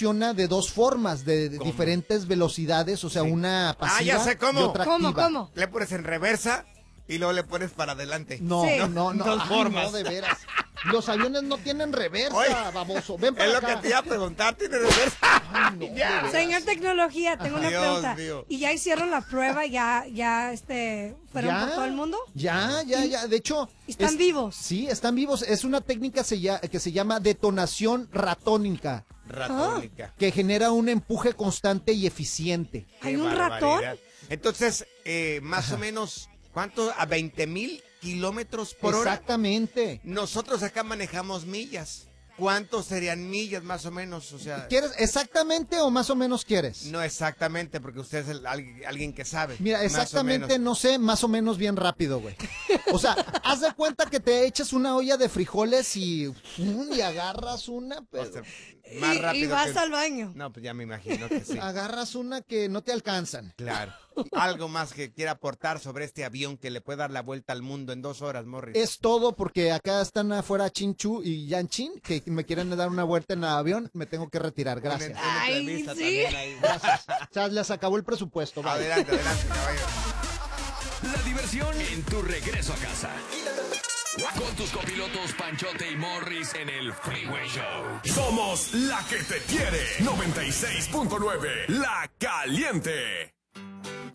funciona de dos formas, de diferentes velocidades, o sea, una pasiva ya sé cómo. y otra activa. ¿Cómo? Le pones en reversa y luego le pones para adelante. No, Sí. no. Dos Ay, formas. no, de veras. Los aviones no tienen reversa, Oye, baboso. Ven para Es lo acá. que te iba a preguntar, ¿tiene reversa? Ay, no, Ya. de veras. Señor Tecnología, tengo una Dios pregunta. mío. ¿Y ya hicieron la prueba? ¿Ya fueron por todo el mundo? Ya. De hecho... ¿Están vivos? Sí, están vivos. Es una técnica que se llama detonación ratónica, Ratónica. que genera un empuje constante y eficiente. ¿Hay Qué un barbaridad. ratón? Entonces, más o menos, ¿cuánto? ¿A 20,000 kilómetros por hora? Exactamente. Nosotros acá manejamos millas. ¿Cuántos serían millas más o menos? O sea, ¿Quieres exactamente o más o menos quieres? no exactamente, porque usted es alguien que sabe. Mira, más o exactamente menos. no sé, más o menos bien rápido, güey. O sea, haz de cuenta que te echas una olla de frijoles y agarras una, O pero sea, más Y rápido vas que- al baño. No, pues ya me imagino que sí. agarras una que no te alcanzan. Claro. Algo más que quiera aportar sobre este avión que le puede dar la vuelta al mundo en 2 horas, Morris. Es todo porque acá están afuera Chinchu y Yanchin que me quieren dar una vuelta en el avión, me tengo que retirar, gracias. Una Ay, entrevista sí. también ahí. O sea, les acabó el presupuesto, bye. Adelante, caballero. La diversión en tu regreso a casa. Con tus copilotos Panchote y Morris en el Freeway Show. Somos la que te quiere. 96.9. La Caliente.